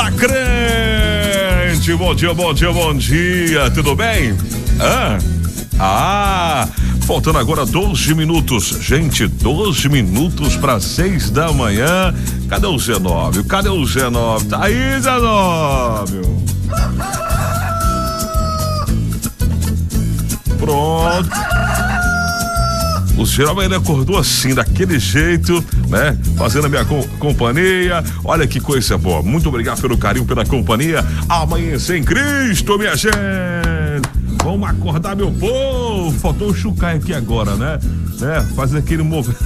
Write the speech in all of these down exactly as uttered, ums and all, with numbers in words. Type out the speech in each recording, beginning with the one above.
Fala, crente! Bom dia, bom dia, bom dia, tudo bem? Ah, ah, faltando agora doze minutos, gente, doze minutos para seis da manhã. Cadê o Zenóbio? Cadê o Zenóbio? Tá aí, Zenóbio! Pronto. O Geraldo ele acordou assim, daquele jeito, né? Fazendo a minha co- companhia. Olha que coisa boa. Muito obrigado pelo carinho, pela companhia. Amanhecer em Cristo, minha gente. Vamos acordar, meu povo. Faltou o Chucai aqui agora, né? né? Fazer aquele movimento.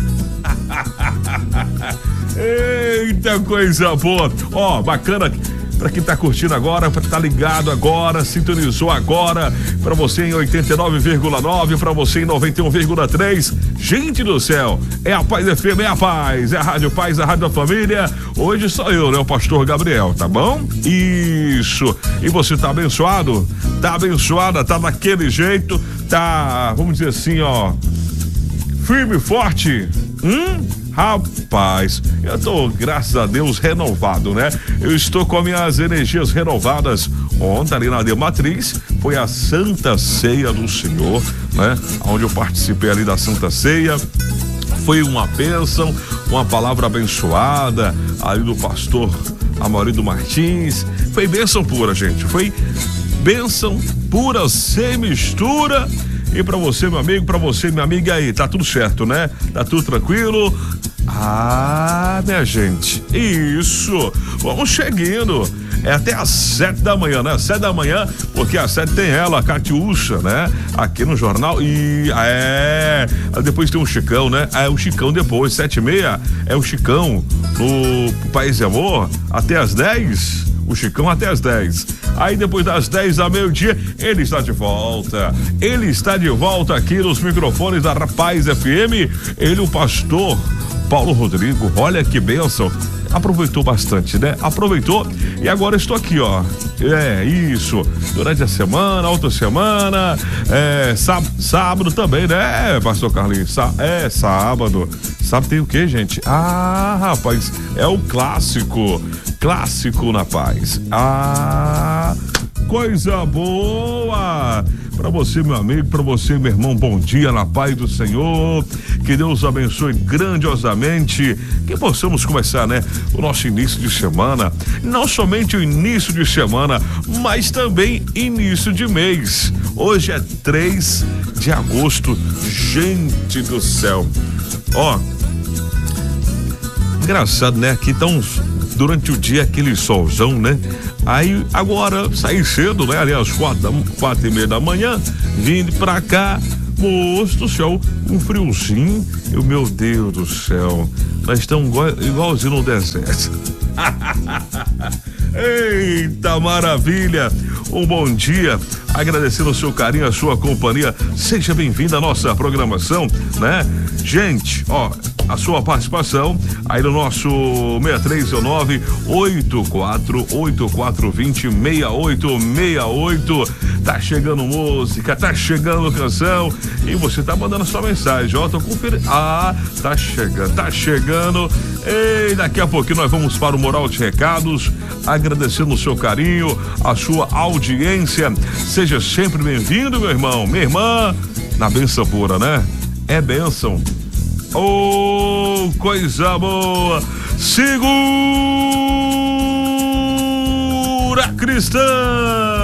Eita, coisa boa. Ó, bacana. Pra quem tá curtindo agora, pra tá ligado agora, sintonizou agora, pra você em oitenta e nove vírgula nove, pra você em noventa e um vírgula três. Gente do céu, é a Paz F M, é a Paz, é a Rádio Paz, a Rádio da Família. Hoje sou eu, né, o pastor Gabriel, tá bom? Isso. E você tá abençoado? Tá abençoada, tá daquele jeito, tá, vamos dizer assim, ó, firme e forte? Hum? Rapaz, eu tô, graças a Deus, renovado, né? Eu estou com minhas energias renovadas. Ontem, ali na Matriz, foi a Santa Ceia do Senhor, né? Onde eu participei ali da Santa Ceia. Foi uma bênção, uma palavra abençoada ali do pastor Amaurílio Martins. Foi bênção pura, gente. Foi bênção pura, sem mistura. E pra você, meu amigo, pra você, minha amiga aí, tá tudo certo, né? Tá tudo tranquilo? Ah, minha gente, isso, vamos chegando. É até às sete da manhã, né? Sete da manhã, porque às sete tem ela, a Catiúcha, né? Aqui no jornal. E é. Depois tem o Chicão, né? É o Chicão depois, sete e meia, é o Chicão no País de Amor, até às dez. O Chicão até às dez. Aí depois das dez da meio-dia, ele está de volta. Ele está de volta aqui nos microfones da Paz F M. Ele, o pastor Paulo Rodrigo. Olha que bênção. Aproveitou bastante, né? Aproveitou e agora estou aqui, ó. É, isso. Durante a semana, outra semana, é, sá, sábado também, né, pastor Carlinhos? Sá, é, sábado. Sábado tem o quê, gente? Ah, rapaz, é o clássico. Clássico na Paz. Ah, coisa boa! Para você, meu amigo, para você, meu irmão, bom dia na paz do Senhor. Que Deus abençoe grandiosamente. Que possamos começar, né, o nosso início de semana. Não somente o início de semana, mas também início de mês. Hoje é três de agosto. Gente do céu. Ó, engraçado, né? Aqui tá uns, durante o dia aquele solzão, né? Aí agora saí cedo, né? Ali às quatro, quatro e meia da manhã, vindo pra cá, moço do céu, um friozinho. Eu, meu Deus do céu, nós estamos igual, igualzinho no deserto. Eita maravilha! Um bom dia, agradecendo o seu carinho, a sua companhia. Seja bem-vindo à nossa programação, né? Gente, ó, a sua participação aí no nosso seis três nove, oito quatro oito quatro dois zero, seis oito seis oito. Tá chegando música, tá chegando canção e você tá mandando sua mensagem, ó, tô conferindo. Ah, tá chegando, tá chegando. E daqui a pouquinho nós vamos para o Moral de Recados, agradecendo o seu carinho, a sua audiência. Seja sempre bem-vindo, meu irmão, minha irmã, na benção pura, né? É bênção. Oh, coisa boa! Segura, cristã!